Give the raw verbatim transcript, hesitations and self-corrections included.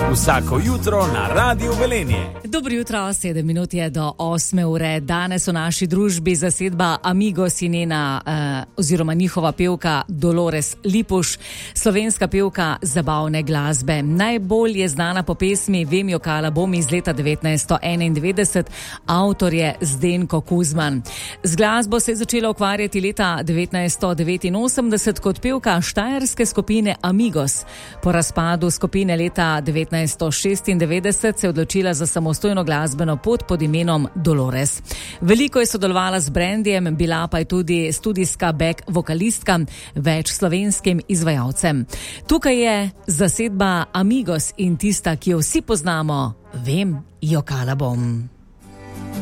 Vsako jutro na Radiu Velenje. Dobro jutro, sedem minut je do osme ure. Danes v naši družbi zasedba Amigos in njena, uh, oziroma njihova pevka Dolores Lipuš, slovenska pevka zabavne glasbe. Najbolj je znana po pesmi Vem, jokala bom iz leta devetnajststo enaindevetdeset, avtor je Zdenko Kuzman. Z glasbo se je začela ukvarjati leta devetnajststo devetinosemdeset kot pevka štajerske skupine Amigos. Po razpadu skupine leta devetnajststo šestindevetdeset se je odločila za samostojno glasbeno pot pod imenom Dolores. Veliko je sodelovala z brendijem, bila pa je tudi studijska back vokalistka več slovenskim izvajalcem. Tukaj je zasedba Amigos in tista, ki jo vsi poznamo, Vem, jokala bom.